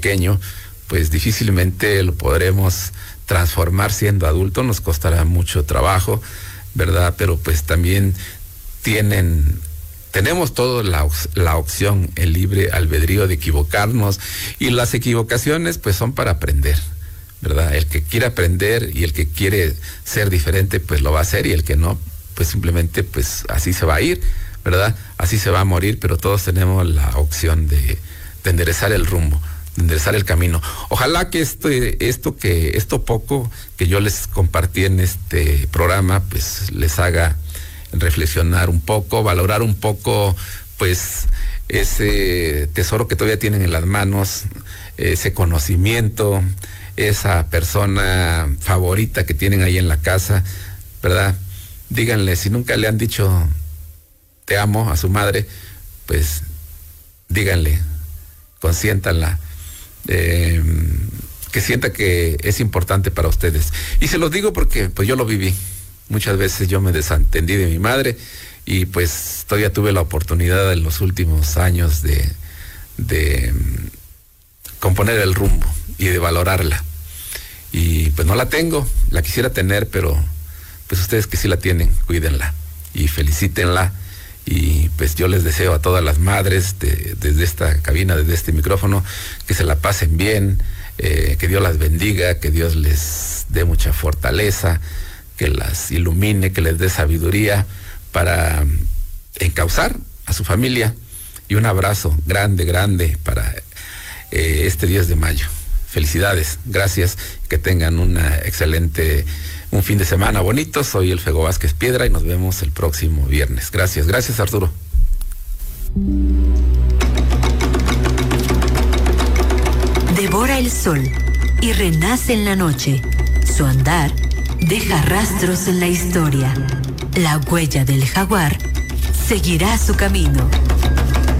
pequeño, pues difícilmente lo podremos transformar siendo adulto, nos costará mucho trabajo, ¿verdad? Pero pues también tenemos toda la opción, el libre albedrío de equivocarnos, y las equivocaciones pues son para aprender, ¿verdad? El que quiere aprender y el que quiere ser diferente pues lo va a hacer, y el que no pues simplemente pues así se va a ir, ¿verdad? Así se va a morir, pero todos tenemos la opción de enderezar el rumbo, de enderezar el camino. Ojalá que esto poco que yo les compartí en este programa pues les haga reflexionar un poco, valorar un poco pues ese tesoro que todavía tienen en las manos, ese conocimiento, esa persona favorita que tienen ahí en la casa, ¿verdad? Díganle, si nunca le han dicho te amo a su madre, pues díganle, consiéntanla, que sienta que es importante para ustedes. Y se los digo porque pues yo lo viví. Muchas veces yo me desentendí de mi madre y pues todavía tuve la oportunidad en los últimos años de componer el rumbo y de valorarla. Y pues no la tengo, la quisiera tener, pero pues ustedes que sí la tienen, cuídenla y felicítenla. Y pues yo les deseo a todas las madres desde esta cabina, desde este micrófono, que se la pasen bien, que Dios las bendiga, que Dios les dé mucha fortaleza, que las ilumine, que les dé sabiduría para encauzar a su familia. Y un abrazo grande, grande para este 10 de mayo. Felicidades, gracias, que tengan un fin de semana bonito. Soy el Fego Vázquez Piedra y nos vemos el próximo viernes. Gracias Arturo. Devora el sol y renace en la noche. Su andar deja rastros en la historia. La huella del jaguar seguirá su camino.